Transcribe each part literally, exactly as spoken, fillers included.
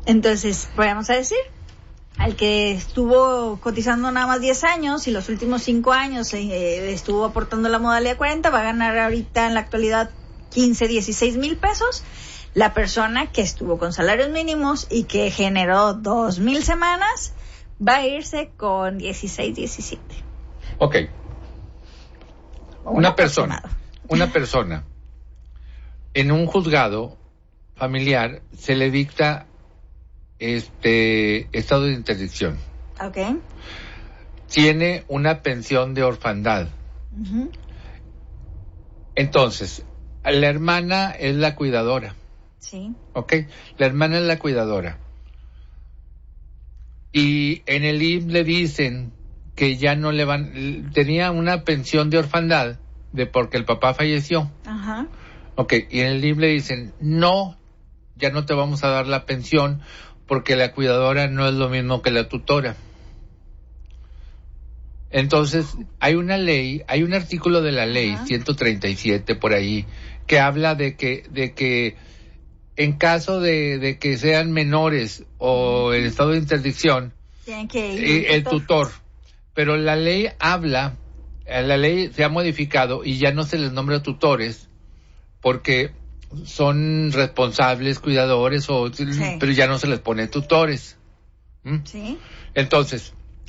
Entonces, vamos a decir, al que estuvo cotizando nada más diez años y los últimos cinco años eh, estuvo aportando la modalidad cuarenta, va a ganar ahorita en la actualidad quince, dieciséis mil pesos. La persona que estuvo con salarios mínimos y que generó dos mil semanas va a irse con dieciséis, diecisiete. Ok. Una persona, una persona en un juzgado familiar se le dicta este estado de interdicción. Ok. Tiene una pensión de orfandad. Uh-huh. Entonces, la hermana es la cuidadora. Sí. Ok, la hermana es la cuidadora. Y en el I M S S le dicen que ya no le van, tenía una pensión de orfandad de porque el papá falleció. Ajá. Ok, y en el I M S S le dicen, no, ya no te vamos a dar la pensión porque la cuidadora no es lo mismo que la tutora. Entonces, hay una ley, hay un artículo de la ley Ajá. ciento treinta y siete por ahí que habla de que de que en caso de, de que sean menores o en estado de interdicción, tienen que ir eh, el tutor. Pero la ley habla, la ley se ha modificado y ya no se les nombra tutores porque son responsables, cuidadores, o sí. Pero ya no se les pone tutores. ¿Mm? Sí. Entonces,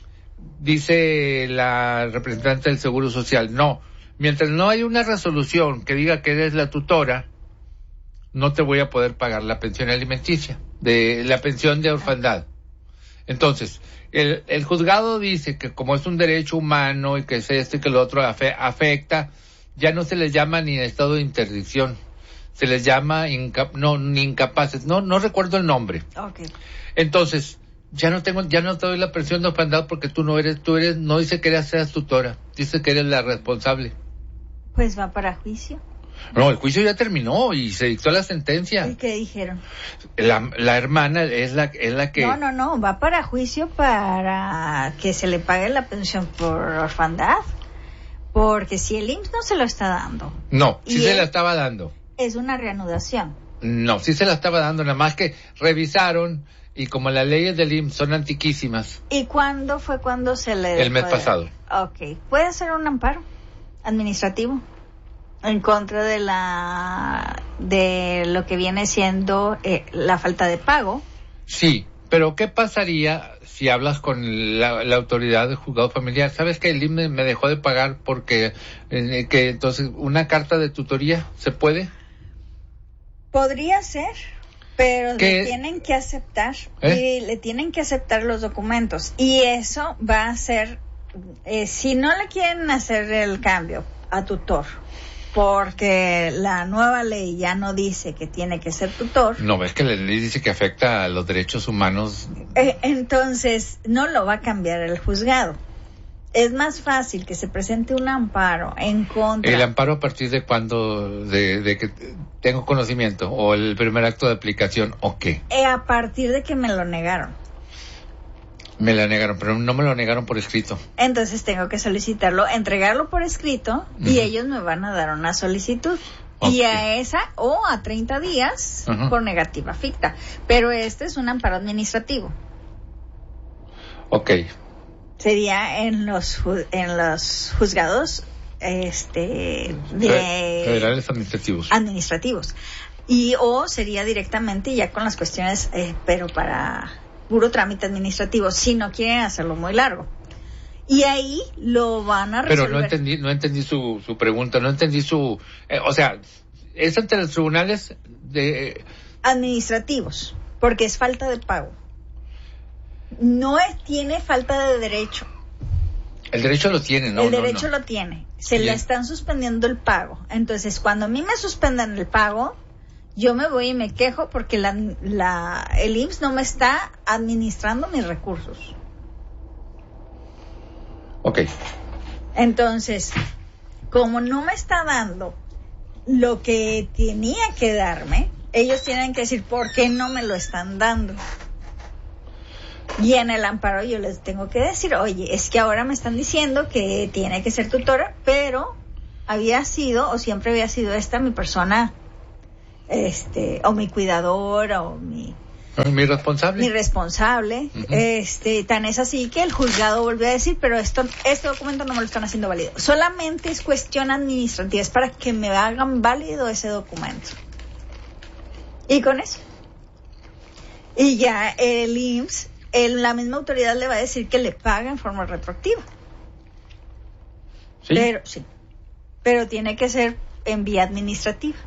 dice la representante del Seguro Social, no, mientras no hay una resolución que diga que eres la tutora, no te voy a poder pagar la pensión alimenticia, de la pensión de orfandad. Entonces, el, el juzgado dice que como es un derecho humano y que es esto y que lo otro afe, afecta, ya no se les llama ni estado de interdicción, se les llama inca, no, ni incapaces, no, no recuerdo el nombre. Okay. Entonces, ya no tengo, ya no te doy la pensión de orfandad porque tú no eres, tú eres, no dice que eres, seas tutora, dice que eres la responsable. Pues va para juicio. No, el juicio ya terminó y se dictó la sentencia. ¿Y qué dijeron? La, la hermana es la, es la que... No, no, no, va para juicio para que se le pague la pensión por orfandad. Porque si el I M S S no se lo está dando. No, sí se él, la estaba dando. Es una reanudación. No, sí se la estaba dando, nada más que revisaron y como las leyes del I M S S son antiquísimas. ¿Y cuándo fue cuando se le... El mes pasado. Ok, puede ser un amparo administrativo en contra de la de lo que viene siendo eh, la falta de pago. Sí, pero ¿qué pasaría si hablas con la, la autoridad del juzgado familiar? ¿Sabes que el I M S S me dejó de pagar porque eh, que entonces una carta de tutoría se puede? Podría ser, pero ¿Qué? le tienen que aceptar ¿Eh? y le tienen que aceptar los documentos y eso va a ser eh, si no le quieren hacer el cambio a tutor. Porque la nueva ley ya no dice que tiene que ser tutor. No, ves que la ley dice que afecta a los derechos humanos. Eh, entonces, no lo va a cambiar el juzgado. Es más fácil que se presente un amparo en contra. ¿El amparo a partir de cuándo, de, de que tengo conocimiento? ¿O el primer acto de aplicación o qué? Eh, a partir de que me lo negaron. Me la negaron, pero no me lo negaron por escrito. Entonces tengo que solicitarlo, entregarlo por escrito uh-huh. y ellos me van a dar una solicitud. Okay. Y a esa o a treinta días uh-huh. por negativa ficta. Pero este es un amparo administrativo. Ok. Sería en los en los juzgados este de federales administrativos. Administrativos. Y o sería directamente ya con las cuestiones, eh, pero para puro trámite administrativo, si no quieren hacerlo muy largo. Y ahí lo van a resolver. Pero no entendí, no entendí su, su pregunta, no entendí su... Eh, o sea, es ante los tribunales de... administrativos, porque es falta de pago. No es, tiene falta de derecho. El derecho lo tiene, ¿no? El derecho no, no. lo tiene. Se Bien. le están suspendiendo el pago. Entonces, cuando a mí me suspendan el pago, yo me voy y me quejo porque la, la, el I M S S no me está administrando mis recursos. Ok. Entonces, como no me está dando lo que tenía que darme, ellos tienen que decir por qué no me lo están dando. Y en el amparo yo les tengo que decir, oye, es que ahora me están diciendo que tiene que ser tutora, pero había sido o siempre había sido esta mi persona, este, o mi cuidadora o mi Mi responsable. Mi responsable. Uh-huh. Este, tan es así que el juzgado volvió a decir, pero esto, este documento no me lo están haciendo válido. Solamente es cuestión administrativa, es para que me hagan válido ese documento. Y con eso. Y ya el I M S S, el, la misma autoridad le va a decir que le paga en forma retroactiva. ¿Sí? Pero, sí. Pero tiene que ser en vía administrativa.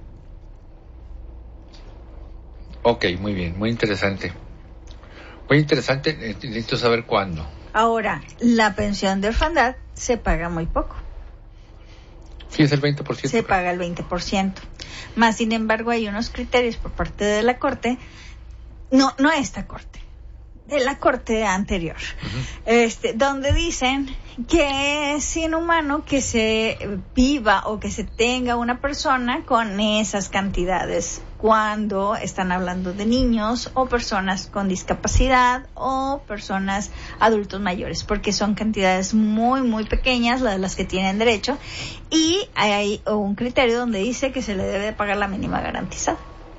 Ok, muy bien, muy interesante. Muy interesante, necesito saber cuándo. Ahora, la pensión de orfandad se paga muy poco. Sí, es el veinte por ciento. Se paga el veinte por ciento. Más, sin embargo, hay unos criterios por parte de la Corte, no, no esta Corte, de la Corte anterior, uh-huh. este, donde dicen que es inhumano que se viva o que se tenga una persona con esas cantidades cuando están hablando de niños o personas con discapacidad o personas adultos mayores, porque son cantidades muy muy pequeñas las de las que tienen derecho, y hay un criterio donde dice que se le debe de pagar la mínima garantizada.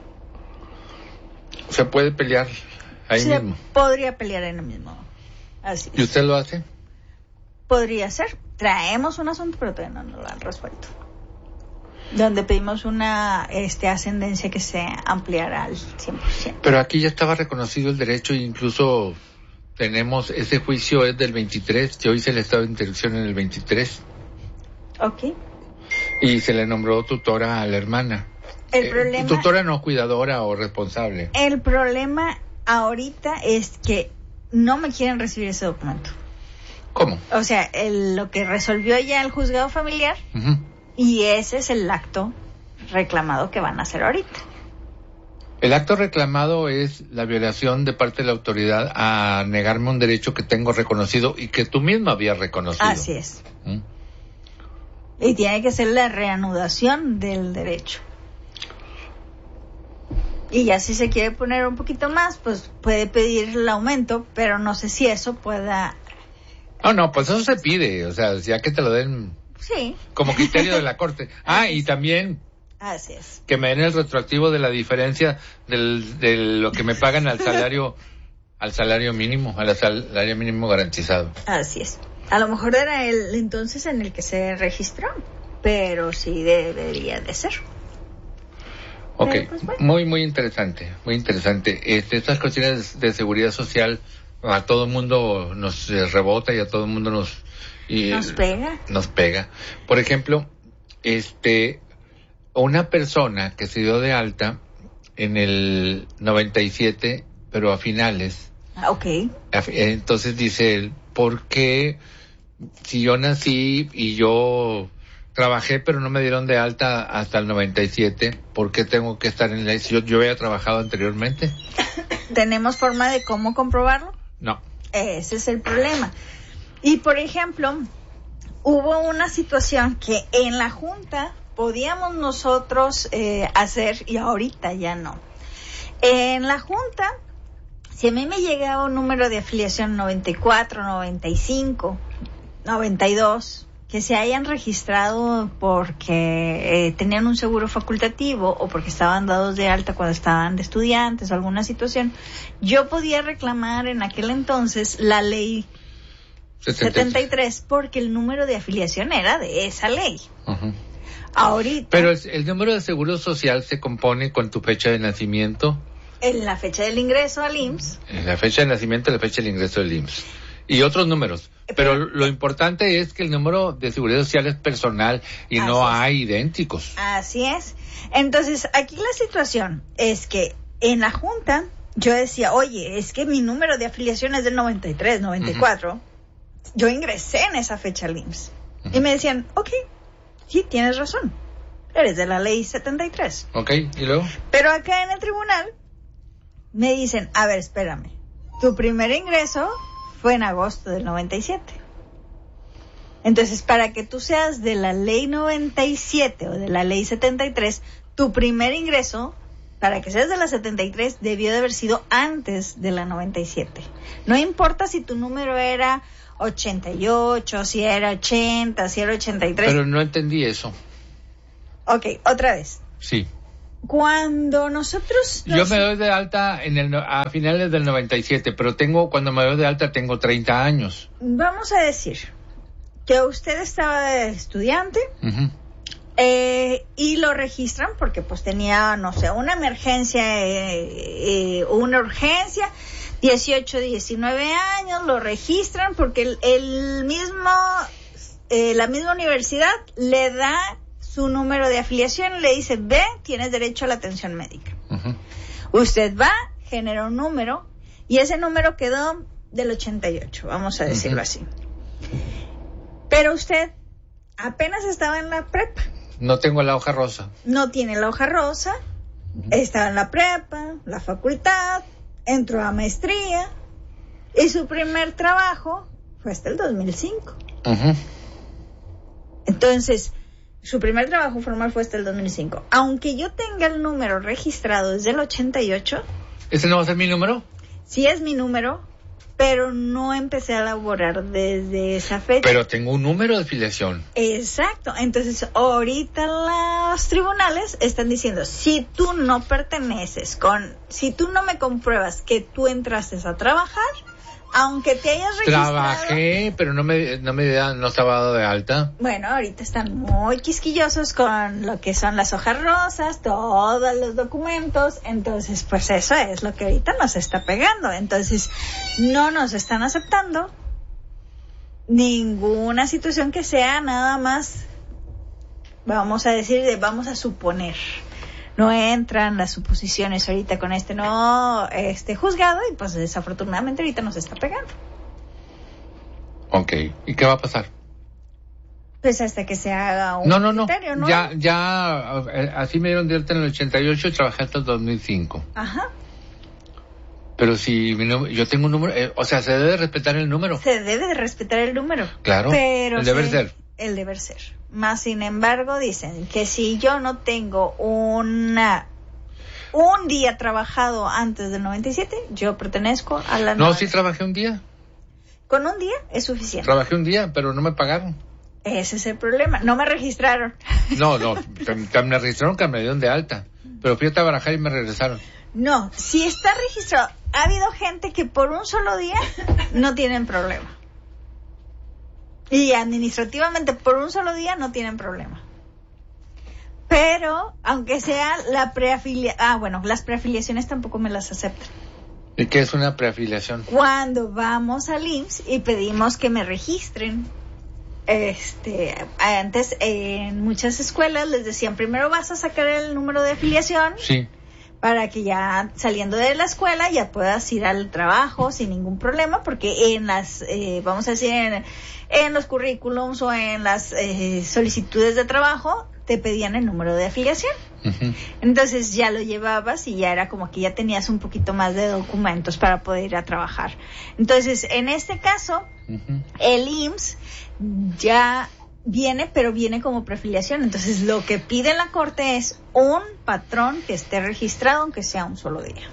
¿Se puede pelear ahí se mismo? Podría pelear en el mismo. Así es. ¿Y usted lo hace? Podría ser. Traemos un asunto, pero todavía no lo han resuelto. Donde pedimos una este, ascendencia que se ampliara al cien por ciento. Pero aquí ya estaba reconocido el derecho, e incluso tenemos, ese juicio es del veintitrés, que hoy se le estaba en interrupción en el veintitrés. Ok. Y se le nombró tutora a la hermana. El eh, problema... Tutora no, cuidadora o responsable. El problema ahorita es que no me quieren recibir ese documento. ¿Cómo? O sea, el, lo que resolvió ya el juzgado familiar, uh-huh. y ese es el acto reclamado que van a hacer ahorita. El acto reclamado es la violación de parte de la autoridad a negarme un derecho que tengo reconocido y que tú misma habías reconocido. Así es. ¿Mm? Y tiene que ser la reanudación del derecho. Y ya si se quiere poner un poquito más, pues puede pedir el aumento, pero no sé si eso pueda... Oh, no, pues eso se pide, o sea, ya que te lo den sí. como criterio de la Corte. Ah, y también así es. Que me den el retroactivo de la diferencia del, de lo que me pagan al salario al salario mínimo, al salario mínimo garantizado. Así es. A lo mejor era el entonces en el que se registró, pero sí debería de ser. Ok, pues bueno. muy, muy interesante, muy interesante. Este, estas cuestiones de seguridad social a todo el mundo nos eh, rebota y a todo el mundo nos... Y, nos pega. Nos pega. Por ejemplo, este, una persona que se dio de alta en el noventa y siete, pero a finales. Ah, ok. Entonces dice él, ¿por qué si yo nací y yo... trabajé, pero no me dieron de alta hasta el noventa y siete. ¿Por qué tengo que estar en la... Si yo, yo había trabajado anteriormente? ¿Tenemos forma de cómo comprobarlo? No. Ese es el problema. Y, por ejemplo, hubo una situación que en la Junta podíamos nosotros eh, hacer y ahorita ya no. En la Junta, si a mí me llegaba un número de afiliación noventa y cuatro, noventa y cinco, noventa y dos... que se hayan registrado porque eh, tenían un seguro facultativo o porque estaban dados de alta cuando estaban de estudiantes o alguna situación, yo podía reclamar en aquel entonces la ley setenta y tres porque el número de afiliación era de esa ley. Uh-huh. Ahorita... Pero el, el número de seguro social se compone con tu fecha de nacimiento. En la fecha del ingreso al I M S S. En la fecha de nacimiento y la fecha del ingreso del I M S S. Y otros números. Pero lo importante es que el número de seguridad social es personal y así no hay idénticos. Así es. Entonces, aquí la situación es que en la Junta yo decía, oye, es que mi número de afiliación es del noventa y tres, noventa y cuatro. Uh-huh. Yo ingresé en esa fecha al I M S S. Uh-huh. Y me decían, ok, sí, tienes razón. Eres de la ley setenta y tres. Ok, ¿y luego? Pero acá en el tribunal me dicen, a ver, espérame. Tu primer ingreso... fue en agosto del noventa y siete. Entonces, para que tú seas de la ley noventa y siete o de la ley setenta y tres, tu primer ingreso, para que seas de la setenta y tres, debió de haber sido antes de la noventa y siete. No importa si tu número era ochenta y ocho, si era ochenta, si era ochenta y tres. Pero no entendí eso. Ok, otra vez. Sí. Cuando nosotros... Yo me doy de alta en el, a finales del noventa y siete, pero tengo, cuando me doy de alta tengo treinta años. Vamos a decir que usted estaba de estudiante, Uh-huh. eh, y lo registran porque pues tenía, no sé, una emergencia, eh, eh, una urgencia, dieciocho, diecinueve años, lo registran porque el, el mismo, eh, la misma universidad le da su número de afiliación y le dice, ve, tienes derecho a la atención médica. Uh-huh. Usted va, genera un número, y ese número quedó del ochenta y ocho, vamos a decirlo uh-huh. así. Pero usted apenas estaba en la prepa. No tengo la hoja rosa. No tiene la hoja rosa, uh-huh. estaba en la prepa, la facultad, entró a maestría, y su primer trabajo fue hasta el dos mil cinco. Uh-huh. Entonces, su primer trabajo formal fue hasta el dos mil cinco. Aunque yo tenga el número registrado desde el ochenta y ocho... ¿Ese no va a ser mi número? Sí es mi número, pero no empecé a laborar desde esa fecha. Pero tengo un número de afiliación. Exacto. Entonces, ahorita los tribunales están diciendo, si tú no perteneces con... Si tú no me compruebas que tú entraste a trabajar, aunque te hayas registrado... Trabajé, pero no me, no me no estaba dado de alta. Bueno, ahorita están muy quisquillosos con lo que son las hojas rosas, todos los documentos. Entonces, pues eso es lo que ahorita nos está pegando. Entonces, no nos están aceptando ninguna situación que sea nada más, vamos a decir, de vamos a suponer. No entran las suposiciones ahorita con este no este juzgado y pues desafortunadamente ahorita nos está pegando. Ok, ¿y qué va a pasar? Pues hasta que se haga un no, no, no. criterio, ¿no? Ya, ya, así me dieron de alta en el ochenta y ocho y trabajé hasta el dos mil cinco. Ajá. Pero si mi número, yo tengo un número, eh, o sea, se debe respetar el número. Se debe de respetar el número. Claro, pero el deber se, ser. El deber ser. Más sin embargo, dicen que si yo no tengo una un día trabajado antes del noventa y siete, yo pertenezco a la... No, sí trabajé un día. Con un día es suficiente. Trabajé un día, pero no me pagaron. Ese es el problema. No me registraron. No, no, me registraron que me dieron de alta. Pero fui a trabajar y me regresaron. No, si está registrado, ha habido gente que por un solo día no tienen problema. Y administrativamente por un solo día no tienen problema. Pero, aunque sea la preafiliación... Ah, bueno, las preafiliaciones tampoco me las aceptan. ¿Y qué es una preafiliación? Cuando vamos al I M S S y pedimos que me registren. Este, antes en muchas escuelas les decían, primero vas a sacar el número de afiliación. Sí. Para que ya saliendo de la escuela ya puedas ir al trabajo sin ningún problema, porque en las, eh, vamos a decir, en, en los currículums o en las eh, solicitudes de trabajo te pedían el número de afiliación. Uh-huh. Entonces ya lo llevabas y ya era como que ya tenías un poquito más de documentos para poder ir a trabajar. Entonces, en este caso, uh-huh. el I M S S ya viene, pero viene como preafiliación. Entonces, lo que pide la Corte es un patrón que esté registrado, aunque sea un solo día.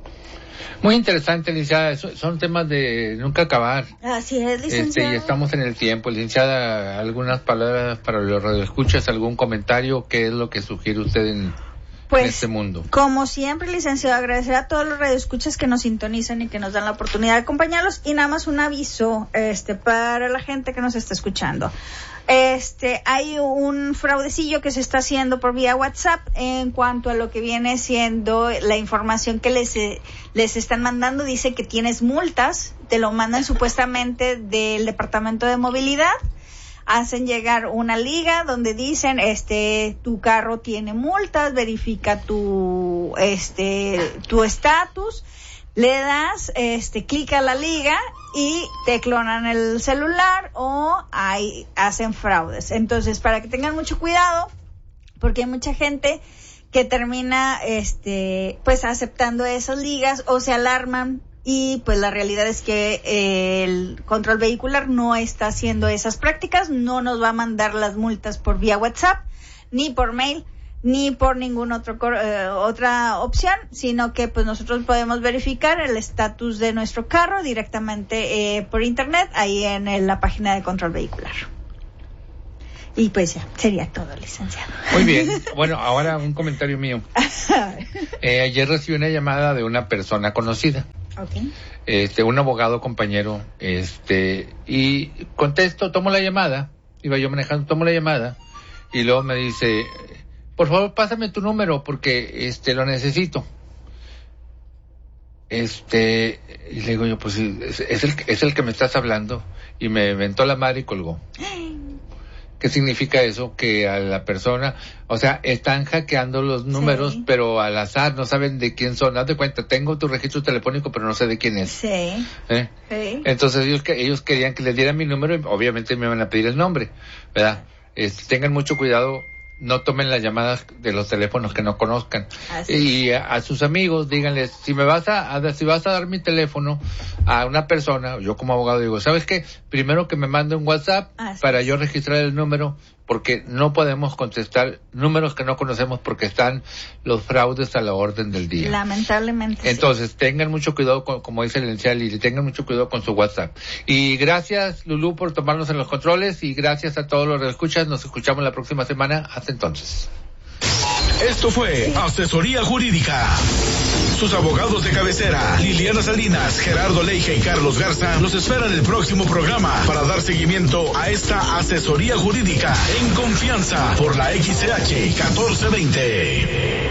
Muy interesante, licenciada. Son temas de nunca acabar. Así es, licenciada. Este, y estamos en el tiempo. Licenciada, algunas palabras para los radioescuchas, algún comentario, ¿qué es lo que sugiere usted en, pues, en este mundo? Como siempre, licenciado, agradecer a todos los radioescuchas que nos sintonizan y que nos dan la oportunidad de acompañarlos. Y nada más un aviso este para la gente que nos está escuchando. Este, hay un fraudecillo que se está haciendo por vía WhatsApp en cuanto a lo que viene siendo la información que les, les están mandando. Dice que tienes multas, te lo mandan supuestamente del Departamento de Movilidad. Hacen llegar una liga donde dicen, este, tu carro tiene multas, verifica tu, este, tu estatus. Le das, este, clic a la liga y te clonan el celular o ahí hacen fraudes. Entonces, para que tengan mucho cuidado, porque hay mucha gente que termina, este, pues aceptando esas ligas o se alarman y pues la realidad es que eh, el control vehicular no está haciendo esas prácticas, no nos va a mandar las multas por vía WhatsApp ni por mail, ni por ninguna otro, eh, otra opción, sino que pues nosotros podemos verificar el estatus de nuestro carro directamente eh, por internet, ahí en, en la página de control vehicular. Y pues ya, sería todo, licenciado. Muy bien. Bueno, ahora un comentario mío. Eh, ayer recibí una llamada de una persona conocida. Okay. Este, un abogado compañero, este, y contesto, tomo la llamada, iba yo manejando, tomo la llamada, y luego me dice, por favor, pásame tu número, porque, este, lo necesito. Este, y le digo yo, pues, es, es el, es el que me estás hablando, y me mentó la madre y colgó. ¿Qué significa eso? Que a la persona, o sea, están hackeando los números, sí, pero al azar, no saben de quién son. Haz de cuenta, tengo tu registro telefónico, pero no sé de quién es. Sí. ¿Eh? Sí. Entonces ellos, ellos querían que les diera mi número y obviamente me van a pedir el nombre, ¿verdad? Este, tengan mucho cuidado, no tomen las llamadas de los teléfonos que no conozcan. Así. Y a, a sus amigos, díganles, si me vas a, a, si vas a dar mi teléfono a una persona, yo como abogado digo, ¿sabes qué? Primero que me mande un WhatsApp Así para es. yo registrar el número, porque no podemos contestar números que no conocemos porque están los fraudes a la orden del día. Lamentablemente. Entonces, sí. tengan mucho cuidado, con, como dice el licenciado Lili, tengan mucho cuidado con su WhatsApp. Y gracias, Lulú, por tomarnos en los controles, y gracias a todos los que escuchan. Nos escuchamos la próxima semana. Hasta entonces. Esto fue Asesoría Jurídica. Sus abogados de cabecera, Liliana Salinas, Gerardo Leija y Carlos Garza, los esperan en el próximo programa para dar seguimiento a esta asesoría jurídica en confianza por la X C H catorce veinte.